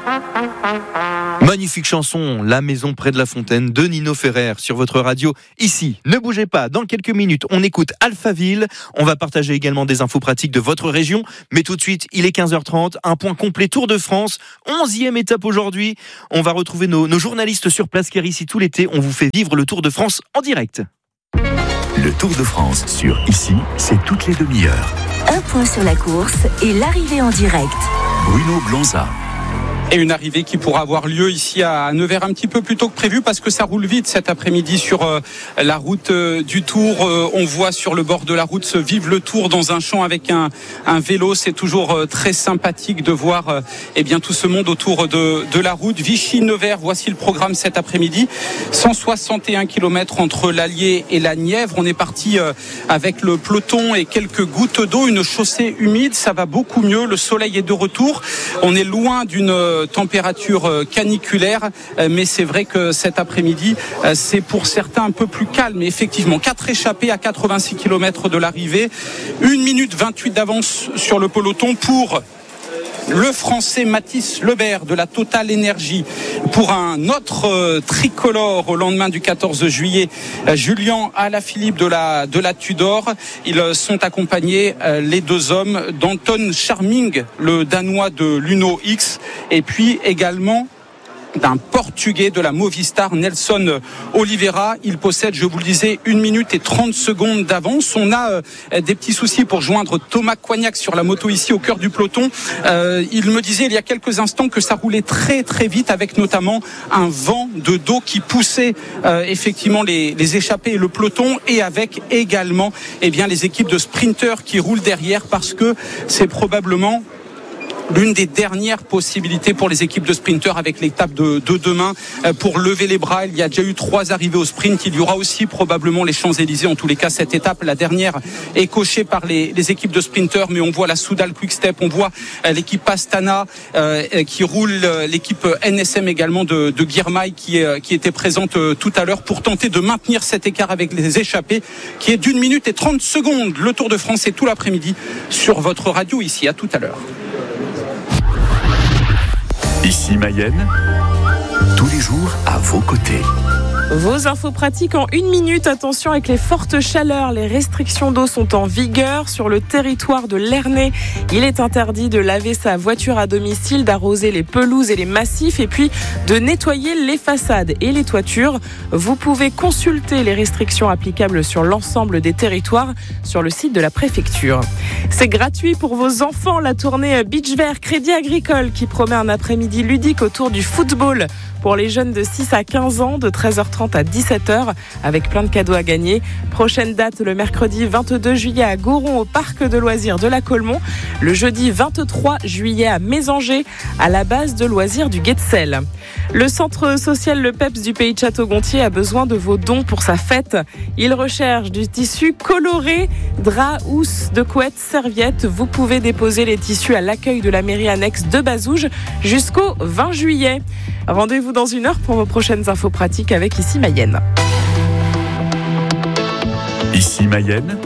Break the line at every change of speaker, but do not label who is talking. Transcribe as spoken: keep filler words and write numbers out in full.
Magnifique chanson, La maison près de la fontaine de Nino Ferrer sur votre radio. Ici, ne bougez pas, dans quelques minutes, on écoute Alphaville. On va partager également des infos pratiques de votre région. Mais tout de suite, il est quinze heures trente, un point complet Tour de France, onzième étape aujourd'hui. On va retrouver nos, nos journalistes sur place car ici tout l'été, on vous fait vivre le Tour de France en direct.
Le Tour de France sur Ici, c'est toutes les demi-heures.
Un point sur la course et l'arrivée en direct.
Bruno Blanza.
Et une arrivée qui pourra avoir lieu ici à Nevers un petit peu plus tôt que prévu parce que ça roule vite cet après-midi sur euh, la route euh, du Tour. Euh, on voit sur le bord de la route se vivre le Tour dans un champ avec un, un vélo. C'est toujours euh, très sympathique de voir euh, eh bien, tout ce monde autour de, de la route. Vichy-Nevers, voici le programme cet après-midi. cent soixante et un kilomètres entre l'Allier et la Nièvre. On est parti euh, avec le peloton et quelques gouttes d'eau. Une chaussée humide, ça va beaucoup mieux. Le soleil est de retour. On est loin d'une euh, température caniculaire, mais c'est vrai que cet après-midi c'est pour certains un peu plus calme. Et effectivement, quatre échappés à quatre-vingt-six kilomètres de l'arrivée, une minute vingt-huit d'avance sur le peloton pour le Français Mathis Lebert de la Total Énergie. Pour un autre euh, tricolore au lendemain du quatorze juillet, euh, Julien Alaphilippe de la, de la Tudor. Ils euh, sont accompagnés, euh, les deux hommes, d'Anton Charming, le Danois de l'Uno X, et puis également d'un Portugais de la Movistar, Nelson Oliveira. Il possède, je vous le disais, une minute et trente secondes d'avance. On a euh, des petits soucis pour joindre Thomas Coignac sur la moto ici au cœur du peloton. Euh, il me disait il y a quelques instants que ça roulait très très vite avec notamment un vent de dos qui poussait euh, effectivement les, les échappés et le peloton, et avec également eh bien, les équipes de sprinteurs qui roulent derrière parce que c'est probablement l'une des dernières possibilités pour les équipes de sprinteurs avec l'étape de, de demain pour lever les bras. Il y a déjà eu trois arrivées au sprint. Il y aura aussi probablement les Champs-Élysées. En tous les cas, cette étape, la dernière, est cochée par les, les équipes de sprinteurs. Mais on voit la Soudal Quick Step, on voit l'équipe Astana euh, qui roule, l'équipe N S M également de, de Girmay qui, euh, qui était présente euh, tout à l'heure pour tenter de maintenir cet écart avec les échappés qui est d'une minute et trente secondes. Le Tour de France est tout l'après-midi sur votre radio ici. À tout à l'heure.
Ici Mayenne, tous les jours à vos côtés.
Vos infos pratiques en une minute. Attention avec les fortes chaleurs, les restrictions d'eau sont en vigueur sur le territoire de l'Ernée. Il est interdit de laver sa voiture à domicile, d'arroser les pelouses et les massifs et puis de nettoyer les façades et les toitures. Vous pouvez consulter les restrictions applicables sur l'ensemble des territoires sur le site de la préfecture. C'est gratuit pour vos enfants, la tournée Beach Vert Crédit Agricole qui promet un après-midi ludique autour du football pour les jeunes de six à quinze ans, de treize heures trente à dix-sept heures, avec plein de cadeaux à gagner. Prochaine date, le mercredi vingt-deux juillet à Goron, au parc de loisirs de la Colmont. Le jeudi vingt-trois juillet à Mésanger, à la base de loisirs du Guet-de-Selle. Le centre social Le Peps du pays de Château-Gontier a besoin de vos dons pour sa fête. Il recherche du tissu coloré, draps, housses, de couettes, serviettes. Vous pouvez déposer les tissus à l'accueil de la mairie annexe de Bazouges jusqu'au vingt juillet. Rendez-vous dans une heure pour vos prochaines infos pratiques avec Ici Mayenne.
Ici Mayenne.